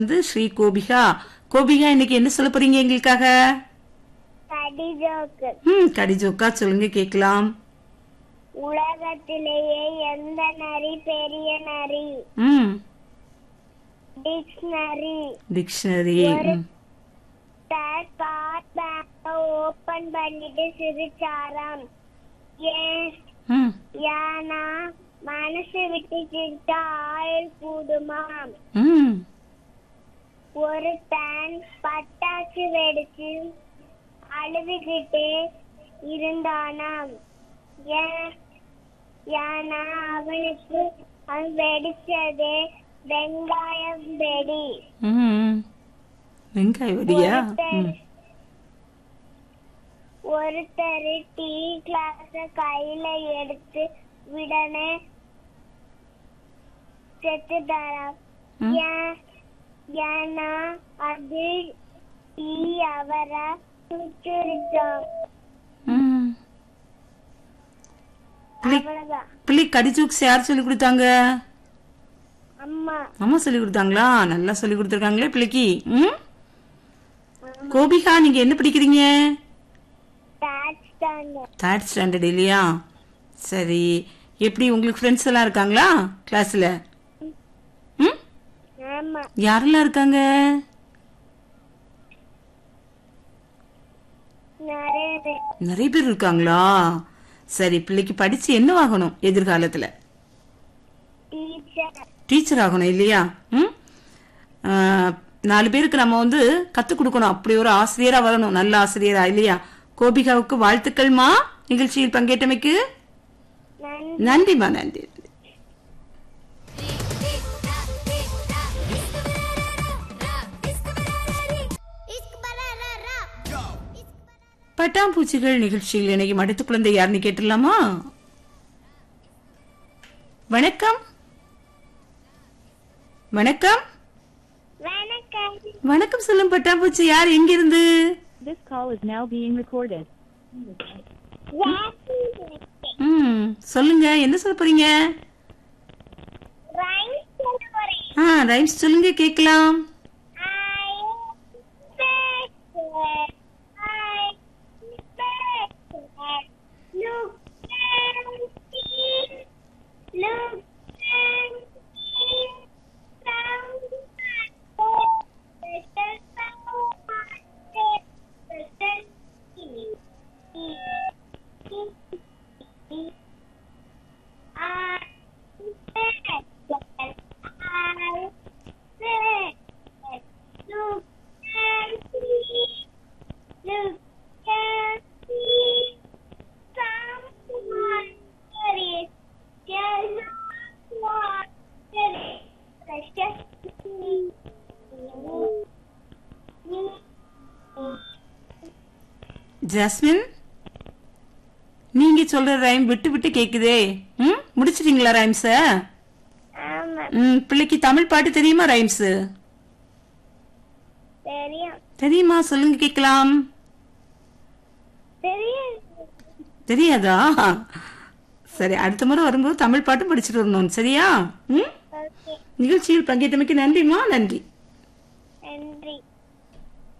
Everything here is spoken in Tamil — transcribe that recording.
ஸ்ரீ கோபிகா. கோபிகா இன்னைக்கு என்ன சொல்ல போறீங்க எங்களுக்காக? கடிஜோக்கு. கடிஜோக்கா சொல்லுங்க கேக்கலாம். உலகத்திலேயே எந்த நரி பெரிய நரி? டிக்ஷனரி. டிக்ஷனரி. ஓபன் பண்ணிட்டு சிரிச்சாராம். ஏன்னா மனசு விட்டு சிரிச்சா ஆயுள் கூடுமாம். ஒருத்தன் பட்டாசு வெடிச்சு அழுதுகிட்டே இருந்தானாம். ஏன்னா அவனுக்கு அவன் வெடிச்சதே வெங்காயம் வெடி. வெங்காய வெடியா? ஒருத்தர் டீ கிளாஸ கையில எடுத்து விடனே செத்துட்டாராம். ஏன்னா அது டீ அவரை சுட்டுருச்சோம். அவ்வளவுதான். பிள்ளை கடிஜோக்ஸ் யார் சொல்லி கொடுத்தாங்க? அம்மா. அம்மா சொல்லி கொடுத்தாங்களா? நல்லா சொல்லி கொடுத்துருக்காங்களே பிள்ளைக்கு. கோபிகா நீங்க என்ன படிக்கிறீங்க? தேர்ட் ஸ்டாண்டர்ட் இல்லையா? சரி, எப்படி உங்களுக்கு ஃப்ரெண்ட்ஸ் எல்லாம் இருக்காங்களா கிளாஸ்ல? யாரெல்லாம் இருக்காங்க? நிறைய பேர் இருக்காங்களா? சரி, பிள்ளைக்கு படிச்சு என்ன ஆகணும் எதிர்காலத்துல? டீச்சர் ஆகணும் இல்லையா? 4 பேருக்கு நம்ம கத்து கொடுக்கணும். அப்படி ஒரு ஆசிரியரா வரணும், நல்ல ஆசிரியரா இல்லையா? கோபிகாவுக்கு வாழ்த்துக்கள்மா, நிகழ்ச்சியில் பங்கேற்றமைக்கு. நன்றிமா, நன்றி. பட்டாம்பூச்சிகள் நிகழ்ச்சியில் இன்னைக்கு மடித்து குழந்தை யாருன்னு கேட்டுடலாமா? வணக்கம். வணக்கம். வணக்கம் சொல்லும் பட்டாம்பூச்சி யார், எங்கிருந்து? This call is now being recorded. சொல்லுங்க, என்ன சொல்ல போறீங்க? ரைம்ஸ் சொல்லுங்க கேக்கலாம். ஜாஸ்மின், நீங்க சொல்ற ரைம் விட்டு விட்டு கேக்குதே. முடிச்சிட்டீங்களா ரைம்ஸ? பிள்ளைக்கு தமிழ் பாட்டு தெரியுமா? ரைம்ஸ் தெரியுமா? சொல்லுங்க கேக்கலாம். தெரியாதா? சரி, அடுத்த முறை வரும்போது தமிழ் பாட்டும் படிச்சுட்டு வரணும், சரியா? நிகழ்ச்சியில் பங்கேற்றமைக்கு நன்றிமா, நன்றி.